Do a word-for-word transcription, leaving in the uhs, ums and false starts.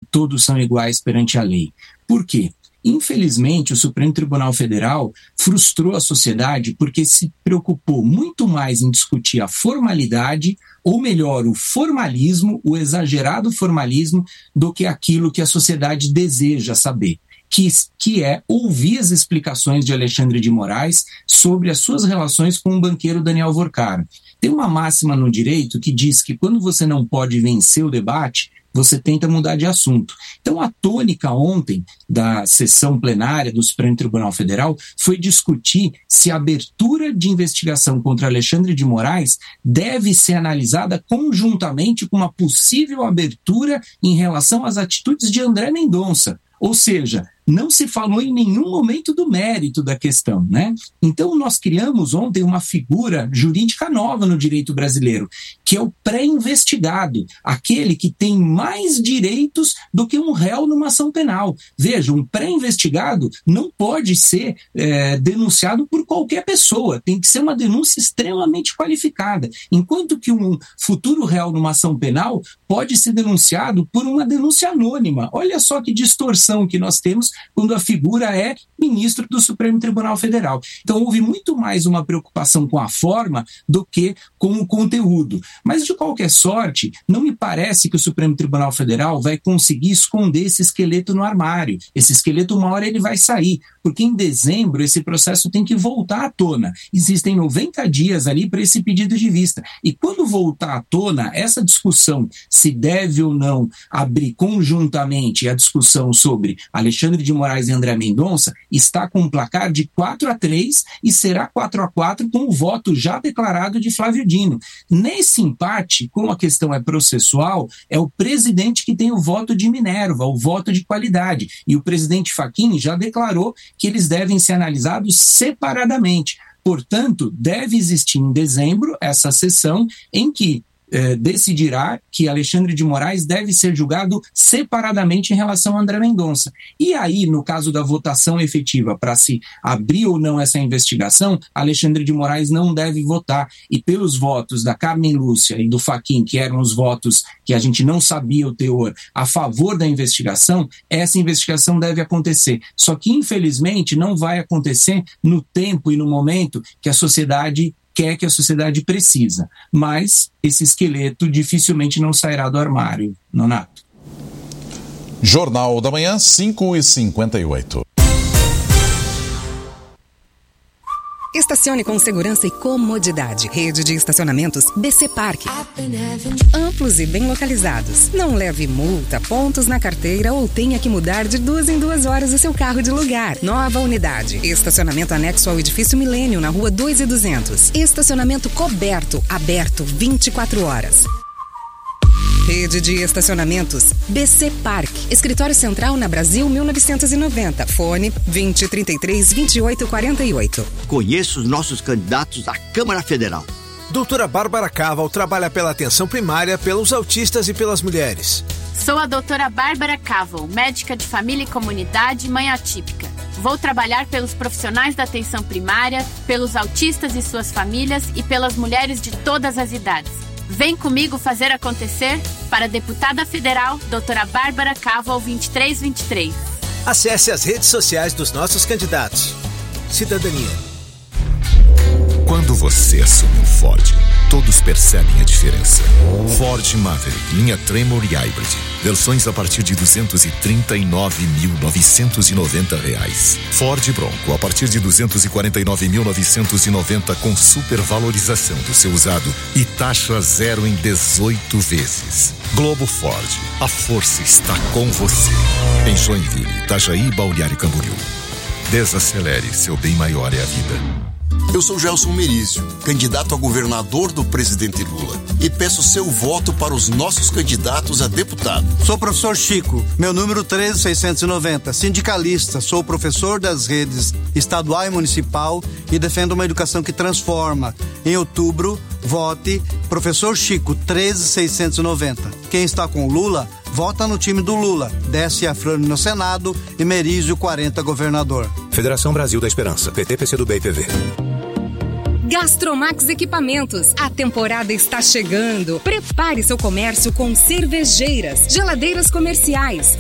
todos são iguais perante a lei. Por quê? Infelizmente, o Supremo Tribunal Federal frustrou a sociedade porque se preocupou muito mais em discutir a formalidade, ou melhor, o formalismo, o exagerado formalismo, do que aquilo que a sociedade deseja saber, que, que é ouvir as explicações de Alexandre de Moraes sobre as suas relações com o banqueiro Daniel Vorcaro. Tem uma máxima no direito que diz que quando você não pode vencer o debate, você tenta mudar de assunto. Então, a tônica ontem da sessão plenária do Supremo Tribunal Federal foi discutir se a abertura de investigação contra Alexandre de Moraes deve ser analisada conjuntamente com uma possível abertura em relação às atitudes de André Mendonça. Ou seja, não se falou em nenhum momento do mérito da questão, né? Então, nós criamos ontem uma figura jurídica nova no direito brasileiro, que é o pré-investigado, aquele que tem mais direitos do que um réu numa ação penal. Veja, um pré-investigado não pode ser é, denunciado por qualquer pessoa, tem que ser uma denúncia extremamente qualificada, enquanto que um futuro réu numa ação penal pode ser denunciado por uma denúncia anônima. Olha só que distorção que nós temos quando a figura é ministro do Supremo Tribunal Federal. Então, houve muito mais uma preocupação com a forma do que com o conteúdo. Mas, de qualquer sorte, não me parece que o Supremo Tribunal Federal vai conseguir esconder esse esqueleto no armário. Esse esqueleto, uma hora, ele vai sair, porque em dezembro esse processo tem que voltar à tona. Existem noventa dias ali para esse pedido de vista. E quando voltar à tona, essa discussão se deve ou não abrir conjuntamente a discussão sobre Alexandre de Moraes e André Mendonça, está com um placar de quatro a três e será quatro a quatro com o voto já declarado de Flávio Dino. Nesse empate, como a questão é processual, é o presidente que tem o voto de Minerva, o voto de qualidade. E o presidente Fachin já declarou que eles devem ser analisados separadamente. Portanto, deve existir em dezembro essa sessão em que Eh, decidirá que Alexandre de Moraes deve ser julgado separadamente em relação a André Mendonça. E aí, no caso da votação efetiva para se abrir ou não essa investigação, Alexandre de Moraes não deve votar. E pelos votos da Carmen Lúcia e do Fachin, que eram os votos que a gente não sabia o teor, a favor da investigação, essa investigação deve acontecer. Só que, infelizmente, não vai acontecer no tempo e no momento que a sociedade quer, que a sociedade precisa. Mas esse esqueleto dificilmente não sairá do armário, Nonato. Jornal da Manhã, cinco e cinquenta e oito. Estacione com segurança e comodidade. Rede de estacionamentos B C Parque. Amplos e bem localizados. Não leve multa, pontos na carteira ou tenha que mudar de duas em duas horas o seu carro de lugar. Nova unidade. Estacionamento anexo ao edifício Milênio, na rua dois e duzentos. Estacionamento coberto, aberto vinte e quatro horas. Rede de estacionamentos B C Parque. Escritório Central na Brasil mil novecentos e noventa. Fone vinte, trinta e três, vinte e oito, quarenta e oito. Conheço os nossos candidatos à Câmara Federal. Doutora Bárbara Caval trabalha pela atenção primária, pelos autistas e pelas mulheres. Sou a doutora Bárbara Caval, médica de família e comunidade, mãe atípica. Vou trabalhar pelos profissionais da atenção primária, pelos autistas e suas famílias e pelas mulheres de todas as idades. Vem comigo fazer acontecer para a deputada federal, doutora Bárbara Caval vinte e três vinte e três. Acesse as redes sociais dos nossos candidatos. Cidadania. Quando você assume um Ford, todos percebem a diferença. Ford Maverick, linha Tremor e Hybrid. Versões a partir de duzentos e trinta e nove mil novecentos e noventa reais. Ford Bronco a partir de duzentos e quarenta e nove mil novecentos e noventa com supervalorização do seu usado e taxa zero em dezoito vezes. Globo Ford, a força está com você. Em Joinville, Itajaí e Balneário Camboriú. Desacelere, seu bem maior é a vida. Eu sou Gelson Merizio, candidato a governador do presidente Lula, e peço seu voto para os nossos candidatos a deputado. Sou o professor Chico, meu número treze mil seiscentos e noventa, sindicalista, sou professor das redes estadual e municipal e defendo uma educação que transforma. Em outubro, vote professor Chico, treze mil seiscentos e noventa. Quem está com Lula, vota no time do Lula. Desce Afrânio no Senado e Merizio quarenta governador. Federação Brasil da Esperança, P T, P C do B e P V. Gastromax Equipamentos. A temporada está chegando. Prepare seu comércio com cervejeiras, geladeiras comerciais,